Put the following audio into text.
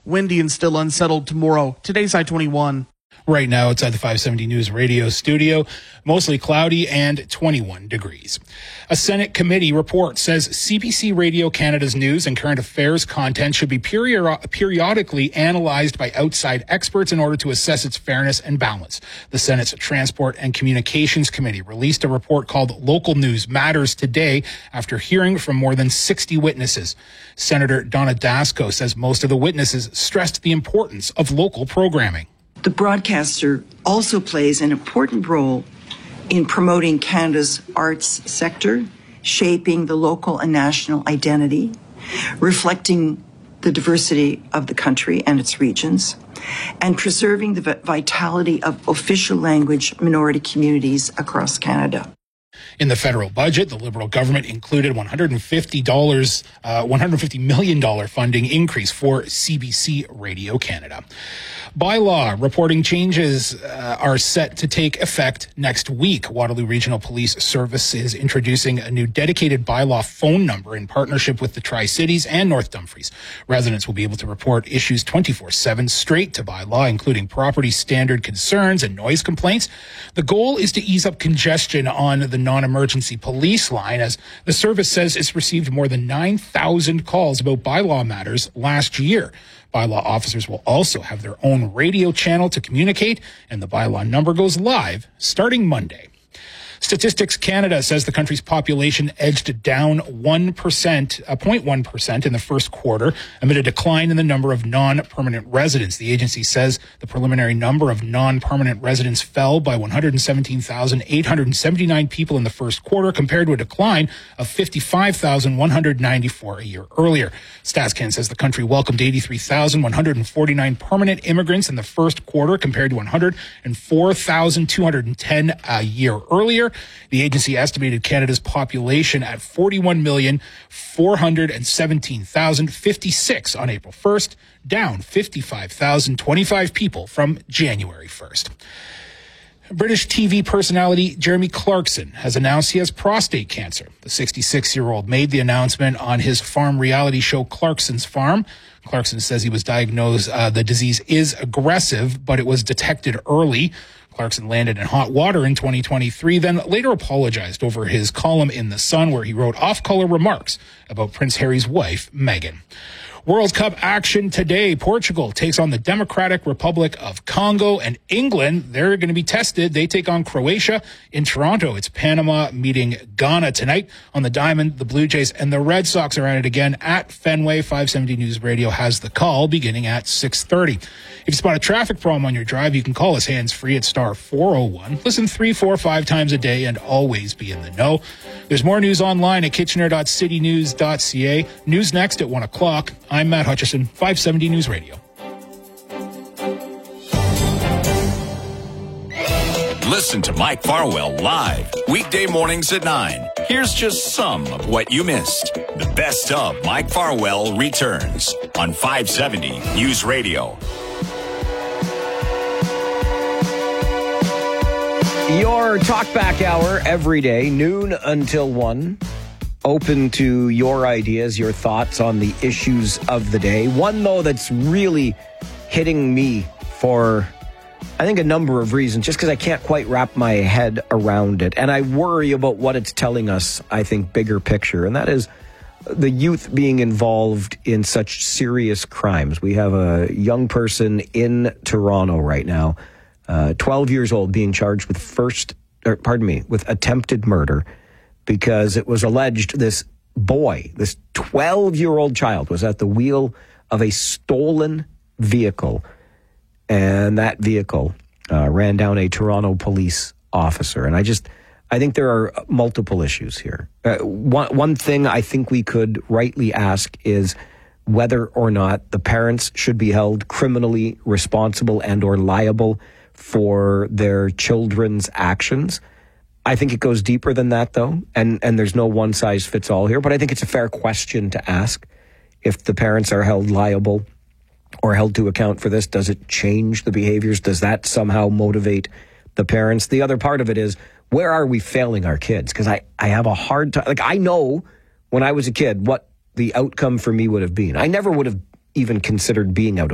Windy and still unsettled tomorrow. Today's high 21. Right now, outside the 570 News Radio studio, mostly cloudy and 21 degrees. A Senate committee report says CBC Radio Canada's news and current affairs content should be periodically analyzed by outside experts in order to assess its fairness and balance. The Senate's Transport and Communications Committee released a report called Local News Matters today after hearing from more than 60 witnesses. Senator Donna Dasko says most of the witnesses stressed the importance of local programming. The broadcaster also plays an important role in promoting Canada's arts sector, shaping the local and national identity, reflecting the diversity of the country and its regions, and preserving the vitality of official language minority communities across Canada. In the federal budget, the Liberal government included $150 million funding increase for CBC Radio Canada. Bylaw reporting changes are set to take effect next week. Waterloo Regional Police Service is introducing a new dedicated bylaw phone number in partnership with the Tri-Cities and North Dumfries. Residents will be able to report issues 24/7 straight to bylaw, including property standard concerns and noise complaints. The goal is to ease up congestion on the non-emergency police line, as the service says it's received more than 9,000 calls about bylaw matters last year. Bylaw officers will also have their own radio channel to communicate, and the bylaw number goes live starting Monday. Statistics Canada says the country's population edged down 0.1% in the first quarter amid a decline in the number of non-permanent residents. The agency says the preliminary number of non-permanent residents fell by 117,879 people in the first quarter compared to a decline of 55,194 a year earlier. StatsCan says the country welcomed 83,149 permanent immigrants in the first quarter compared to 104,210 a year earlier. The agency estimated Canada's population at 41,417,056 on April 1st, down 55,025 people from January 1st. British TV personality Jeremy Clarkson has announced he has prostate cancer. The 66-year-old made the announcement on his farm reality show Clarkson's Farm. Clarkson says he was diagnosed, the disease is aggressive, but it was detected early. Clarkson landed in hot water in 2023, then later apologized over his column in The Sun, where he wrote off-color remarks about Prince Harry's wife, Meghan. World Cup action today. Portugal takes on the Democratic Republic of Congo, and England, they're going to be tested. They take on Croatia in Toronto. It's Panama meeting Ghana tonight on the Diamond. The Blue Jays and the Red Sox are at it again at Fenway. 570 News Radio has the call beginning at 6:30. If you spot a traffic problem on your drive, you can call us hands-free at star 401. Listen 3, 4, 5 times a day and always be in the know. There's more news online at kitchener.citynews.ca. News next at 1 o'clock. I'm Matt Hutchison, 570 News Radio. Listen to Mike Farwell live, weekday mornings at 9. Here's just some of what you missed. The best of Mike Farwell returns on 570 News Radio. Your talkback hour every day, noon until 1. Open to your ideas, your thoughts on the issues of the day. One, though, that's really hitting me for, I think, a number of reasons, just because I can't quite wrap my head around it. And I worry about what it's telling us, I think, bigger picture. And that is the youth being involved in such serious crimes. We have a young person in Toronto right now, 12 years old, being charged with with attempted murder, because it was alleged this boy, this 12-year-old child, was at the wheel of a stolen vehicle, and that vehicle ran down a Toronto police officer. And I think there are multiple issues here. One thing I think we could rightly ask is whether or not the parents should be held criminally responsible and or liable for their children's actions. I think it goes deeper than that, though, and there's no one-size-fits-all here, but I think it's a fair question to ask. If the parents are held liable or held to account for this, does it change the behaviors? Does that somehow motivate the parents? The other part of it is, where are we failing our kids? Because I have a hard time. Like, I know when I was a kid what the outcome for me would have been. I never would have even considered being out of